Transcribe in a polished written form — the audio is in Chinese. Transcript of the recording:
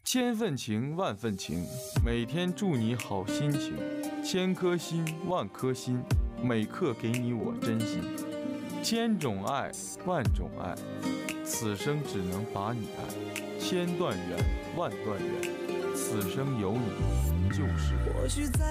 千份情，万份情，每天祝你好心情。千颗心，万颗心，每刻给你我真心。千种爱，万种爱，此生只能把你爱。千段缘，万段缘，此生有你就是我。